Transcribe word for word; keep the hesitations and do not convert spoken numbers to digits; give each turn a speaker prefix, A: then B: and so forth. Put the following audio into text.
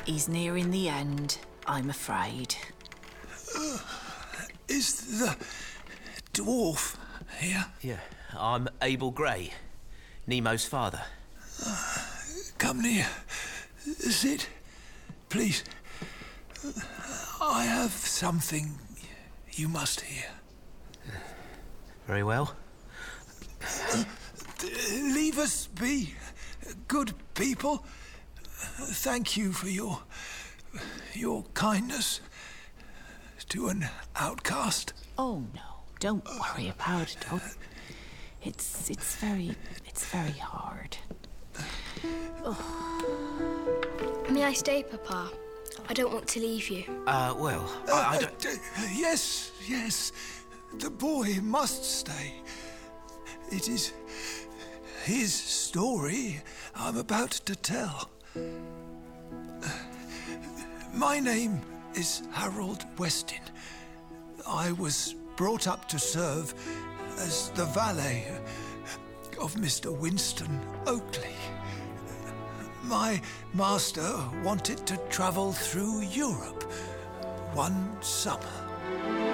A: He's nearing the end, I'm afraid.
B: Uh, is the dwarf here?
C: Yeah, I'm Abel Gray, Nemo's father.
B: Uh, come near. Sit, please. I have something you must hear.
C: Very well.
B: Uh, leave us be, good people. Thank you for your your kindness to an outcast.
A: Oh no, don't worry about it. Oh, it's it's very it's very hard.
D: Oh. May I stay, Papa? I don't want to leave you.
C: Uh, well, I, I don't...
B: Uh, yes, yes. The boy must stay. It is his story I'm about to tell. My name is Harold Westin. I was brought up to serve as the valet of Mister Winston Oakley. My master wanted to travel through Europe one summer.